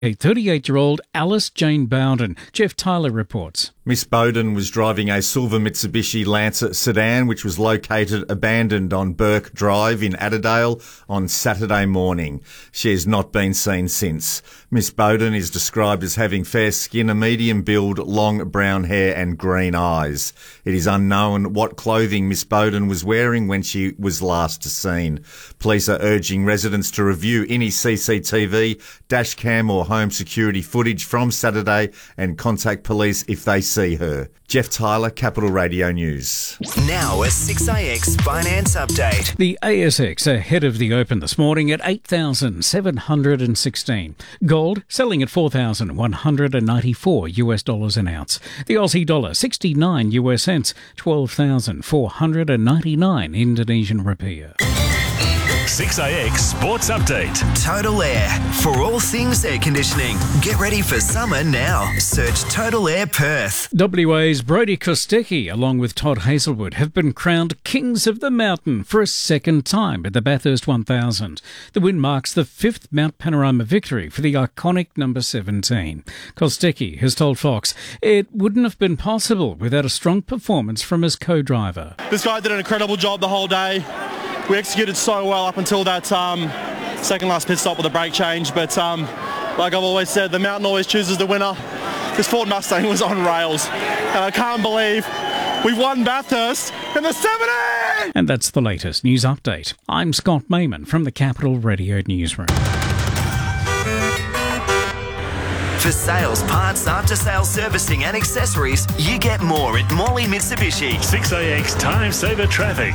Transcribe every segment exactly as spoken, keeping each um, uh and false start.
A thirty-eight-year-old Alice Jane Bowden. Jeff Tyler reports. Miss Bowden was driving a silver Mitsubishi Lancer sedan which was located abandoned on Burke Drive in Adderale on Saturday morning. She has not been seen since. Miss Bowden is described as having fair skin, a medium build, long brown hair and green eyes. It is unknown what clothing Miss Bowden was wearing when she was last seen. Police are urging residents to review any C C T V, dash cam or home security footage from Saturday and contact police if they see her. Jeff Tyler, Capital Radio News. Now a six A X Finance Update. The A S X ahead of the open this morning at eight thousand seven hundred sixteen. Gold selling at four thousand one hundred ninety-four US dollars an ounce. The Aussie dollar sixty-nine US cents, twelve thousand four hundred ninety-nine Indonesian rupiah. six A X Sports Update. Total Air. For all things air conditioning. Get ready for summer now. Search Total Air Perth. W A's Brodie Kostecki, along with Todd Hazelwood, have been crowned Kings of the Mountain for a second time at the Bathurst one thousand. The win marks the fifth Mount Panorama victory for the iconic number seventeen. Kostecki has told Fox it wouldn't have been possible without a strong performance from his co-driver. This guy did an incredible job the whole day. We executed so well up until that um, second last pit stop with the brake change, but um, like I've always said, the mountain always chooses the winner. This Ford Mustang was on rails, and I can't believe we won Bathurst in the seventies! And that's the latest news update. I'm Scott Mayman from the Capital Radio Newsroom. For sales, parts, after-sales servicing and accessories, you get more at Morley Mitsubishi. six A X Time Saver Traffic.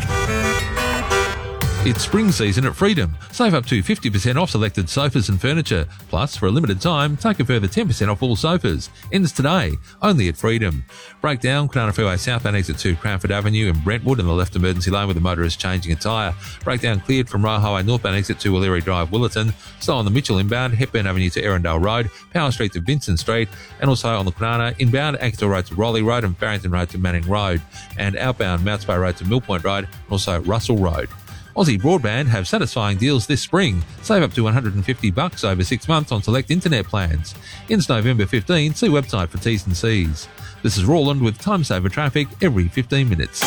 It's spring season at Freedom. Save up to fifty percent off selected sofas and furniture. Plus, for a limited time, take a further ten percent off all sofas. Ends today, only at Freedom. Breakdown, Kwinana Freeway southbound exit to Cranford Avenue in Brentwood in the left emergency lane with the motorist changing a tyre. Breakdown cleared from Roe Highway northbound exit to O'Leary Drive, Willerton. Slow on the Mitchell inbound, Hepburn Avenue to Erindale Road, Power Street to Vincent Street, and also on the Kwinana inbound, Axel Road to Raleigh Road and Barrington Road to Manning Road, and outbound Mounts Bay Road to Mill Point Road, and also Russell Road. Aussie Broadband have satisfying deals this spring. Save up to one hundred fifty bucks over six months on select internet plans. Ends November fifteenth. See website for T's and C's. This is Roland with Time Saver Traffic every fifteen minutes.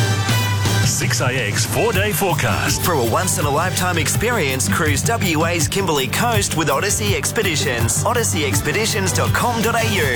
six A X four-day forecast. For a once-in-a-lifetime experience, cruise W A's Kimberley Coast with Odyssey Expeditions. odyssey expeditions dot com dot a u.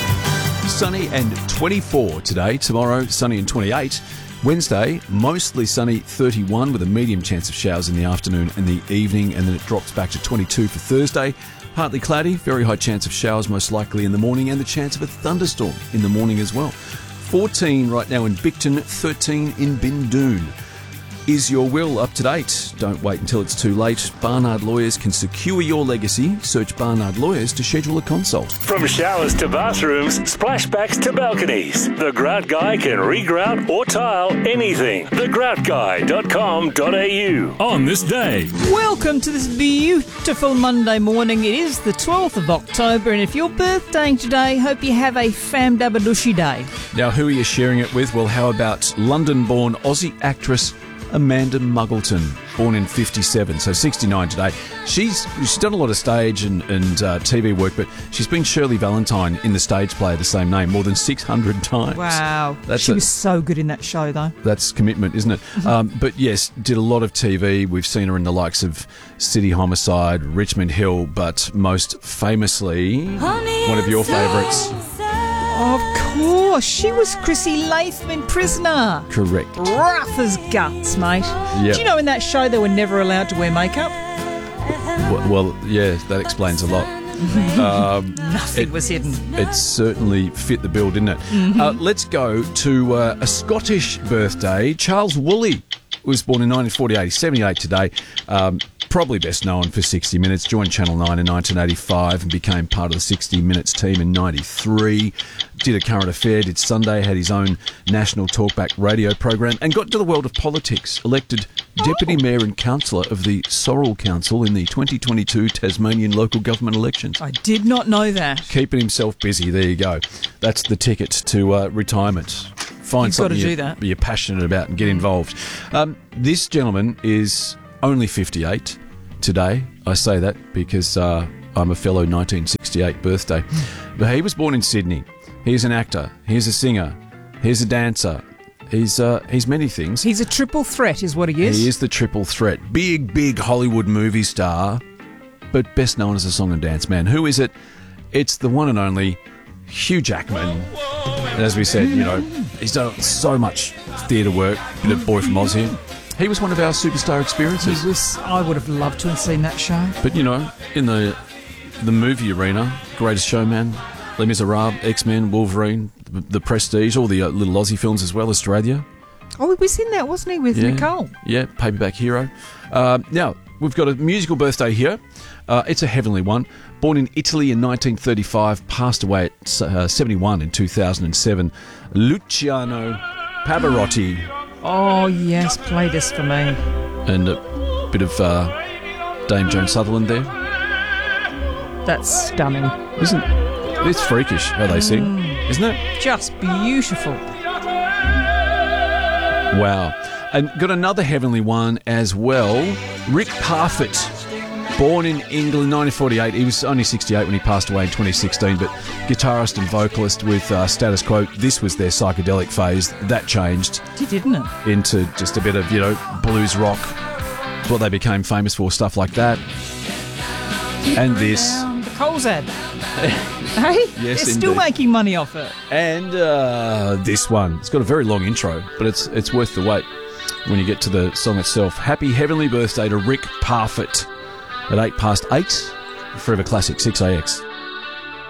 Sunny and twenty-four today. Tomorrow, sunny and twenty-eight. Wednesday, mostly sunny, thirty-one, with a medium chance of showers in the afternoon and the evening, and then it drops back to twenty-two for Thursday. Partly cloudy, very high chance of showers most likely in the morning, and the chance of a thunderstorm in the morning as well. fourteen right now in Bicton, thirteen in Bindoon. Is your will up to date? Don't wait until it's too late. Barnard Lawyers can secure your legacy. Search Barnard Lawyers to schedule a consult. From showers to bathrooms, splashbacks to balconies, the Grout Guy can regrout or tile anything. the grout guy dot com dot a u. On this day. Welcome to this beautiful Monday morning. It is the twelfth of October, and if you're birthdaying today, hope you have a famdabadushi day. Now, who are you sharing it with? Well, how about London-born Aussie actress Amanda Muggleton, born in fifty-seven, so sixty-nine today. She's she's done a lot of stage and, and uh, T V work, but she's been Shirley Valentine in the stage play of the same name more than six hundred times. Wow. That's she a, was so good in that show, though. That's commitment, isn't it? um, but yes, did a lot of T V. We've seen her in the likes of City Homicide, Richmond Hill, but most famously, Honey one of your favourites. Of course, she was Chrissy Latham in Prisoner. Correct. Rough as guts, mate. Yep. Do you know in that show they were never allowed to wear makeup? Well, well yeah, that explains a lot. um, Nothing it, was hidden. It certainly fit the bill, didn't it? Mm-hmm. Uh, let's go to uh, a Scottish birthday. Charles Woolley was born in nineteen forty-eight. He's seventy-eight today. Um, probably best known for sixty minutes. Joined Channel nine in nineteen eighty-five and became part of the sixty minutes team in ninety-three. Did a current affair, did Sunday, had his own national talkback radio program, and got into the world of politics. Elected Deputy Mayor and Councillor of the Sorrel Council in the twenty twenty-two Tasmanian local government elections. I did not know that. Keeping himself busy, there you go. That's the ticket to uh, retirement. Find You've something got to do you, that. you're passionate about and get involved. Um, this gentleman is only fifty-eight today. I say that because uh, I'm a fellow nineteen sixty-eight birthday. But he was born in Sydney. He's an actor. He's a singer. He's a dancer. He's uh, he's many things. He's a triple threat is what he is. He is the triple threat. Big, big Hollywood movie star, but best known as a song and dance man. Who is it? It's the one and only Hugh Jackman. And as we said, you know, he's done so much theatre work. Bit of Boy from Oz here. He was one of our superstar experiences. He was, I would have loved to have seen that show. But, you know, in the the movie arena, Greatest Showman, Les Miserables, X-Men, Wolverine, The, the Prestige, all the uh, little Aussie films as well, Australia. Oh, he was in that, wasn't he, with Yeah. Nicole? Yeah, Paperback Hero. Uh, now, we've got a musical birthday here. Uh, it's a heavenly one. Born in Italy in nineteen thirty-five, passed away at uh, seventy-one in two thousand seven. Luciano Pavarotti. Oh, yes, play this for me. And a bit of uh, Dame Joan Sutherland there. That's stunning. Isn't it? It's freakish how they sing, isn't it? Just beautiful. Wow. And got another heavenly one as well. Rick Parfitt. Born in England, nineteen forty-eight. He was only sixty-eight when he passed away in twenty sixteen, but guitarist and vocalist with uh, Status Quo. This was their psychedelic phase. That changed Didn't it? into just a bit of, you know, blues rock. It's what they became famous for, stuff like that. And this. Um, the Coles ad. Hey? Yes, They're still indeed. making money off it. And uh, this one. It's got a very long intro, but it's it's worth the wait when you get to the song itself. Happy heavenly birthday to Rick Parfitt at eight past eight. Forever Classic six A X.